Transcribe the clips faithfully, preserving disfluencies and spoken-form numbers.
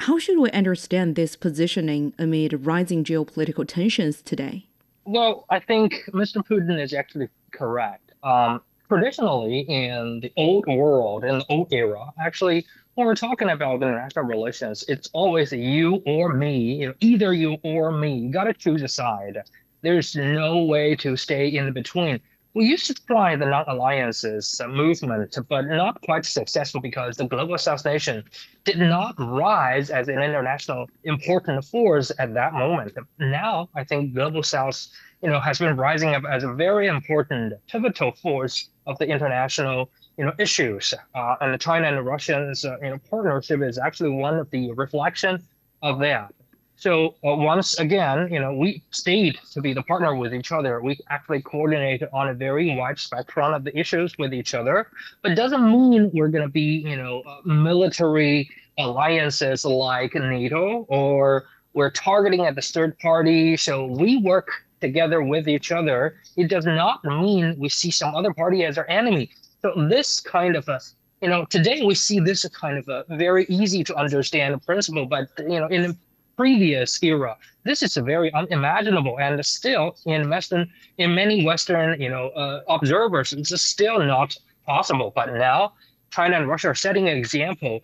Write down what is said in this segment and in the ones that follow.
How should we understand this positioning amid rising geopolitical tensions today? Well, I think mister Putin is actually correct. Um, traditionally, in the old world, in the old era, actually, when we're talking about international relations, it's always you or me, you know, either you or me. You got to choose a side. There's no way to stay in between. We used to try the non-alliances uh, movement, but not quite successful because the global South nation did not rise as an international important force at that moment. Now, I think global South you know, has been rising up as a very important pivotal force of the international, you know, issues. Uh, and China and Russia's, uh, you know, partnership is actually one of the reflection of that. So uh, once again, you know, we stayed to be the partner with each other. We actually coordinate on a very wide spectrum of the issues with each other, but it doesn't mean we're going to be, you know, uh, military alliances like NATO or we're targeting at the third party. So we work together with each other. It does not mean we see some other party as our enemy. So this kind of a, you know, today we see this kind of a very easy to understand principle, but you know, in the previous era, this is a very unimaginable, and still in Western, in many Western, you know, uh, observers, it's still not possible. But now, China and Russia are setting an example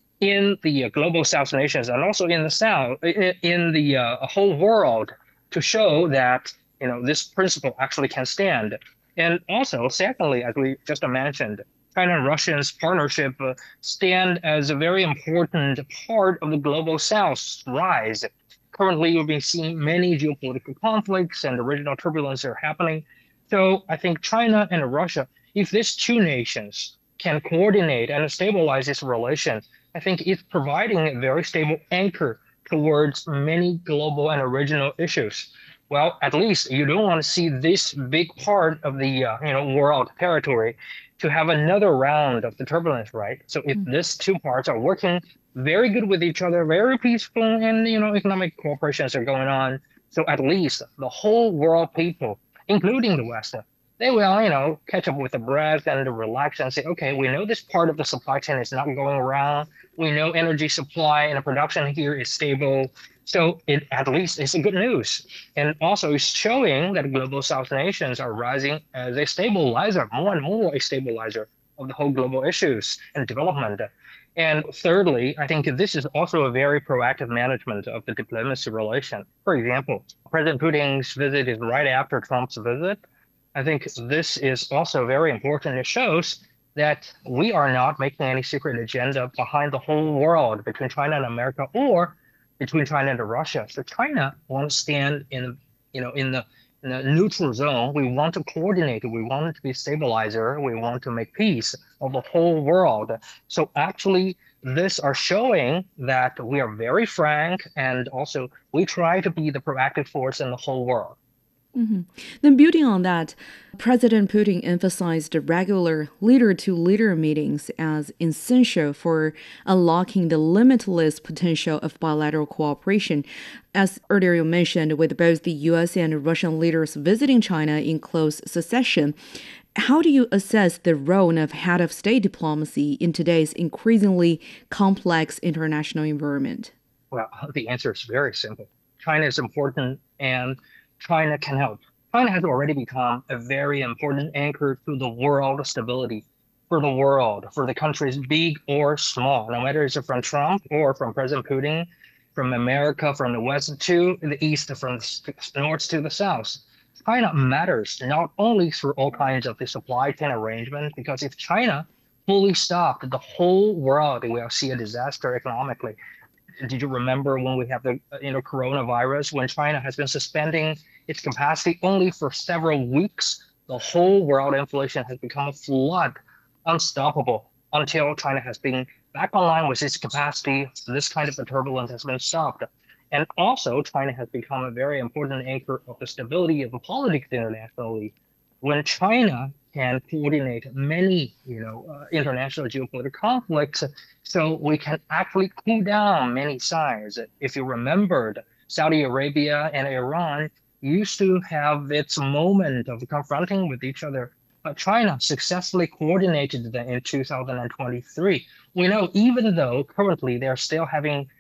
in the uh, global South nations and also in the South, in, in the uh, whole world, to show that you know this principle actually can stand. And also, secondly, as we just mentioned, China and Russia's partnership uh, stand as a very important part of the global South's rise. Currently, we've been seeing many geopolitical conflicts and regional turbulence are happening. So I think China and Russia, if these two nations can coordinate and stabilize this relation, I think it's providing a very stable anchor towards many global and regional issues. Well, at least you don't want to see this big part of the uh, you know world territory to have another round of the turbulence, right? So if these two parts are working very good with each other, very peaceful, and you know economic cooperations are going on, so at least the whole world people, including the West, they will, you know, catch up with the breath and relax and say, okay, we know this part of the supply chain is not going around. We know energy supply and the production here is stable. So it at least is good news. And also it's showing that global South nations are rising as a stabilizer, more and more a stabilizer of the whole global issues and development. And thirdly, I think this is also a very proactive management of the diplomacy relation. For example, President Putin's visit is right after Trump's visit. I think this is also very important. It shows that we are not making any secret agenda behind the whole world between China and America or between China and Russia. So China wants to stand in, you know, in the, in the neutral zone. We want to coordinate. We want to be stabilizer. We want to make peace of the whole world. So actually, this are showing that we are very frank and also we try to be the proactive force in the whole world. Mhm. Then, building on that, President Putin emphasized regular leader to leader meetings as essential for unlocking the limitless potential of bilateral cooperation. As earlier you mentioned, with both the U S and Russian leaders visiting China in close succession, how do you assess the role of head of state diplomacy in today's increasingly complex international environment? Well, the answer is very simple. China is important and China can help. China has already become a very important anchor to the world stability for the world, for the countries big or small, no matter it's from Trump or from President Putin, from America, from the West to the East, from the North to the South. China matters not only through all kinds of the supply chain arrangement, because if China fully stopped, the whole world will see a disaster economically. Did you remember when we have the uh, you know coronavirus, when China has been suspending its capacity only for several weeks? The whole world inflation has become a flood, unstoppable until China has been back online with its capacity. This kind of a turbulence has been stopped. And also, China has become a very important anchor of the stability of the politics internationally. When China can coordinate many, you know, uh, international geopolitical conflicts, so we can actually cool down many sides. If you remembered, Saudi Arabia and Iran used to have its moment of confronting with each other, but China successfully coordinated them in two thousand twenty-three. We know even though currently they're still having